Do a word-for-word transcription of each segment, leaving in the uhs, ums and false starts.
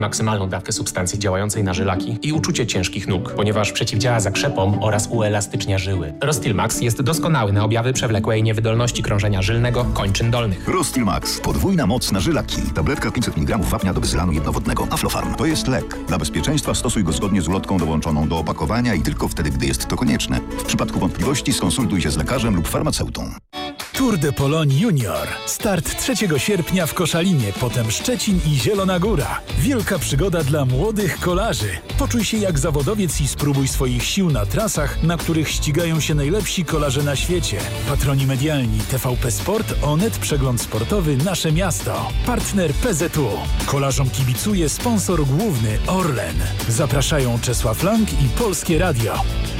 maksymalną dawkę substancji działającej na żylaki i uczucie ciężkich nóg, ponieważ przeciwdziała zakrzepom oraz uelastycznia żyły. Rostil Max jest doskonały na objawy przewlekłej niewydolności krążenia żylnego kończyn dolnych. Rostil Max. Podwójna moc na żylaki. Tabletka pięćset miligramów wapnia do wyzylanu jednowodnego. Aflofarm. To jest lek. Dla bezpieczeństwa stosuj go zgodnie z ulotką dołączoną do opakowania i tylko wtedy, gdy jest to konieczne. W przypadku wątpliwości skonsultuj się z lekarzem lub farmaceutą. Tour de Pologne Junior. Start trzeciego sierpnia w Koszalinie, potem Szczecin i Zielona Góra. Wielka przygoda dla młodych kolarzy. Poczuj się jak zawodowiec i spróbuj swoich sił na trasach, na których ścigają się najlepsi kolarze na świecie. Patroni medialni T V P Sport, Onet, Przegląd Sportowy, Nasze Miasto. Partner P Z U. Kolarzom kibicuje sponsor główny Orlen. Zapraszają Czesław Lang i Polskie Radio.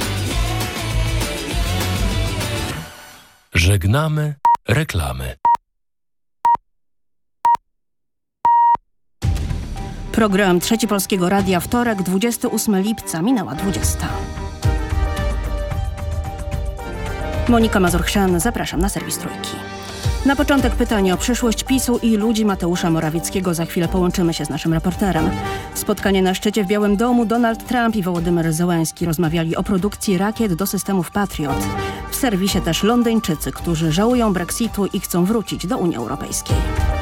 Żegnamy reklamy. Program Trzeci Polskiego Radia, wtorek, dwudziestego ósmego lipca, minęła dwudziesta. Monika Mazur-Chrzan, zapraszam na serwis Trójki. Na początek pytanie o przyszłość PiSu i ludzi Mateusza Morawieckiego. Za chwilę połączymy się z naszym reporterem. Spotkanie na szczycie w Białym Domu. Donald Trump i Wołodymyr Zełenski rozmawiali o produkcji rakiet do systemów Patriot. W serwisie też Londyńczycy, którzy żałują Brexitu i chcą wrócić do Unii Europejskiej.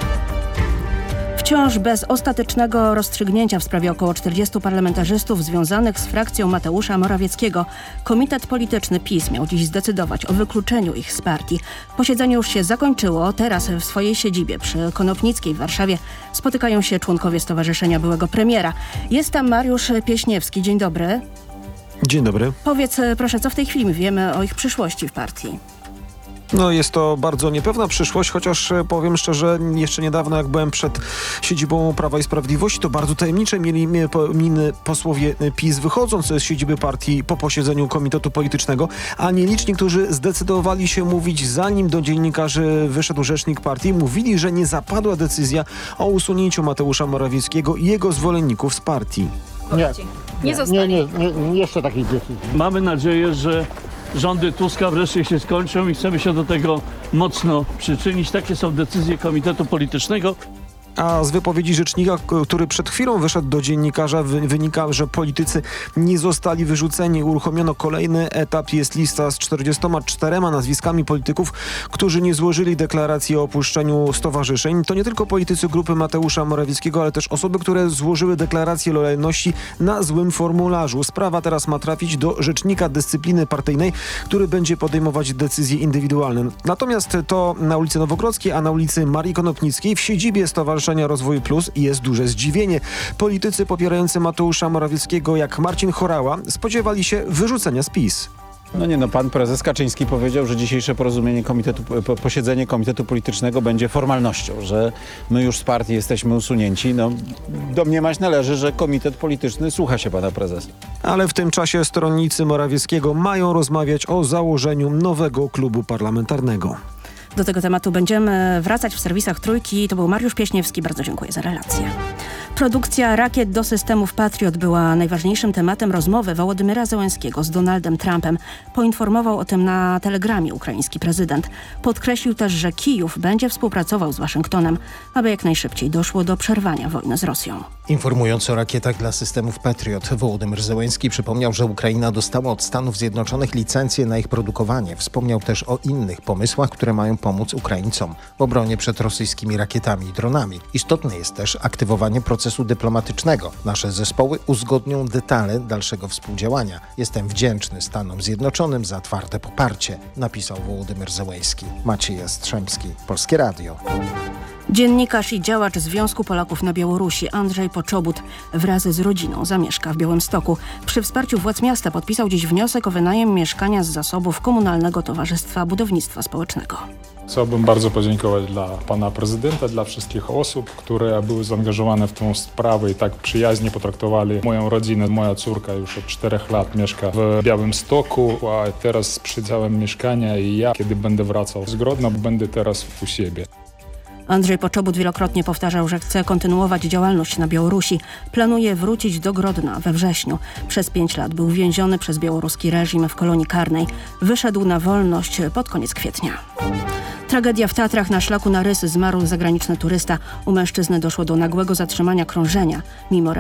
Wciąż bez ostatecznego rozstrzygnięcia w sprawie około czterdziestu parlamentarzystów związanych z frakcją Mateusza Morawieckiego, Komitet Polityczny PiS miał dziś zdecydować o wykluczeniu ich z partii. Posiedzenie już się zakończyło. Teraz w swojej siedzibie przy Konopnickiej w Warszawie spotykają się członkowie Stowarzyszenia Byłego Premiera. Jest tam Mariusz Pieśniewski. Dzień dobry. Dzień dobry. Powiedz proszę, co w tej chwili wiemy o ich przyszłości w partii? No jest to bardzo niepewna przyszłość, chociaż powiem szczerze, jeszcze niedawno jak byłem przed siedzibą Prawa i Sprawiedliwości, to bardzo tajemnicze mieli miny posłowie PiS wychodząc z siedziby partii po posiedzeniu Komitetu Politycznego, a nieliczni, którzy zdecydowali się mówić, zanim do dziennikarzy wyszedł rzecznik partii, mówili, że nie zapadła decyzja o usunięciu Mateusza Morawieckiego i jego zwolenników z partii. Nie, nie, nie, nie, nie, nie jeszcze takiej decyzji. Mamy nadzieję, że rządy Tuska wreszcie się skończą i chcemy się do tego mocno przyczynić. Takie są decyzje Komitetu Politycznego. A z wypowiedzi rzecznika, który przed chwilą wyszedł do dziennikarza, wynika, że politycy nie zostali wyrzuceni. Uruchomiono kolejny etap. Jest lista z czterdziestoma czterema nazwiskami polityków, którzy nie złożyli deklaracji o opuszczeniu stowarzyszeń. To nie tylko politycy grupy Mateusza Morawieckiego, ale też osoby, które złożyły deklarację lojalności na złym formularzu. Sprawa teraz ma trafić do rzecznika dyscypliny partyjnej, który będzie podejmować decyzje indywidualne. Natomiast to na ulicy Nowogrodzkiej, a na ulicy Marii Konopnickiej w siedzibie Stowarzyszenia Rozwój Plus jest duże zdziwienie. Politycy popierający Mateusza Morawieckiego jak Marcin Horała spodziewali się wyrzucenia z PiS. No nie no, pan prezes Kaczyński powiedział, że dzisiejsze porozumienie komitetu, posiedzenie Komitetu Politycznego będzie formalnością, że my już z partii jesteśmy usunięci. No, domniemać należy, że Komitet Polityczny słucha się pana prezesa. Ale w tym czasie stronnicy Morawieckiego mają rozmawiać o założeniu nowego klubu parlamentarnego. Do tego tematu będziemy wracać w serwisach Trójki. To był Mariusz Pieśniewski. Bardzo dziękuję za relację. Produkcja rakiet do systemów Patriot była najważniejszym tematem rozmowy Wołodymyra Zełenskiego z Donaldem Trumpem. Poinformował o tym na telegramie ukraiński prezydent. Podkreślił też, że Kijów będzie współpracował z Waszyngtonem, aby jak najszybciej doszło do przerwania wojny z Rosją. Informując o rakietach dla systemów Patriot, Wołodymyr Zełenski przypomniał, że Ukraina dostała od Stanów Zjednoczonych licencję na ich produkowanie. Wspomniał też o innych pomysłach, które mają pomóc Ukraińcom w obronie przed rosyjskimi rakietami i dronami. Istotne jest też aktywowanie procesu dyplomatycznego. Nasze zespoły uzgodnią detale dalszego współdziałania. Jestem wdzięczny Stanom Zjednoczonym za twarde poparcie, napisał Wołodymyr Zełenski. Maciej Jastrzębski, Polskie Radio. Dziennikarz i działacz Związku Polaków na Białorusi Andrzej Poczobut wraz z rodziną zamieszka w Białymstoku. Przy wsparciu władz miasta podpisał dziś wniosek o wynajem mieszkania z zasobów Komunalnego Towarzystwa Budownictwa Społecznego. Chciałbym bardzo podziękować dla pana prezydenta, dla wszystkich osób, które były zaangażowane w tę sprawę i tak przyjaźnie potraktowali moją rodzinę. Moja córka już od czterech lat mieszka w Białymstoku, a teraz z przydziałem mieszkania i ja, kiedy będę wracał z Grodna, będę teraz u siebie. Andrzej Poczobut wielokrotnie powtarzał, że chce kontynuować działalność na Białorusi. Planuje wrócić do Grodna we wrześniu. Przez pięć lat był więziony przez białoruski reżim w kolonii karnej. Wyszedł na wolność pod koniec kwietnia. Tragedia w Tatrach. Na szlaku na Rysy zmarł zagraniczny turysta. U mężczyzny doszło do nagłego zatrzymania krążenia. Mimo